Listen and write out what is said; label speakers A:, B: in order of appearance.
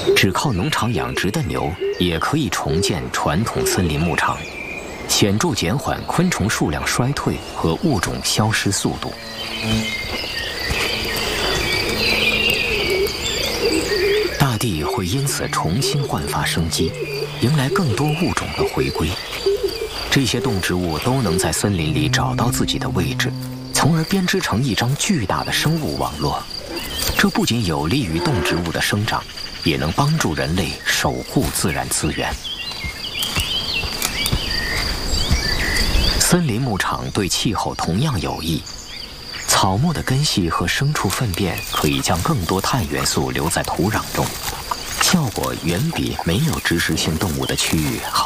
A: 只靠农场养殖的牛也可以重建传统森林牧场，显著减缓昆虫数量衰退和物种消失速度。大地会因此重新焕发生机，迎来更多物种的回归。这些动植物都能在森林里找到自己的位置，从而编织成一张巨大的生物网络。这不仅有利于动植物的生长，也能帮助人类守护自然资源。森林牧场对气候同样有益。草木的根系和牲畜粪便可以将更多碳元素留在土壤中，效果远比没有植食性动物的区域好。